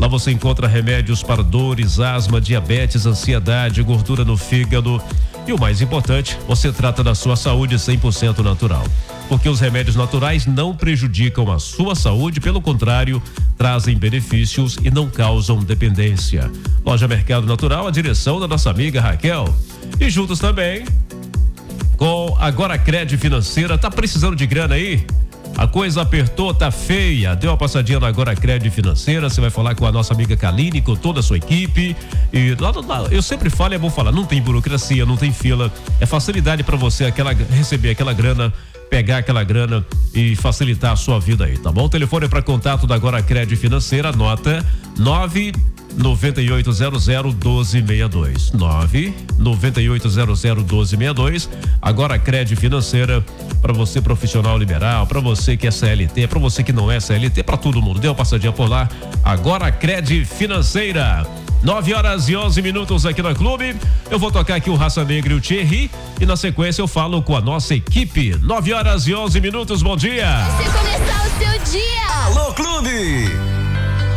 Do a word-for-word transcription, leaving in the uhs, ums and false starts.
Lá você encontra remédios para dores, asma, diabetes, ansiedade, gordura no fígado. E o mais importante, você trata da sua saúde cem por cento natural. Porque os remédios naturais não prejudicam a sua saúde, pelo contrário, trazem benefícios e não causam dependência. Loja Mercado Natural, a direção da nossa amiga Raquel. E juntos também com a Agora Cred Financeira. Tá precisando de grana aí? A coisa apertou, tá feia. Deu uma passadinha na Agora Cred Financeira. Você vai falar com a nossa amiga Kaline, com toda a sua equipe. E lá, lá, eu sempre falo, é bom falar, não tem burocracia, não tem fila. É facilidade para você aquela, receber aquela grana, pegar aquela grana e facilitar a sua vida aí, tá bom? O telefone para contato da Agora Cred Financeira, anota nove nove oito zero zero um dois seis dois. nove nove oito zero zero um dois seis dois. Agora Cred Financeira, para você profissional liberal, para você que é C L T, para você que não é C L T, para todo mundo. Deu uma passadinha por lá. Agora Cred Financeira. nove horas e onze minutos aqui na Clube. Eu vou tocar aqui o Raça Negra e o Thierry e na sequência eu falo com a nossa equipe. nove horas e onze minutos, bom dia. Você começar o seu dia. Alô, Clube.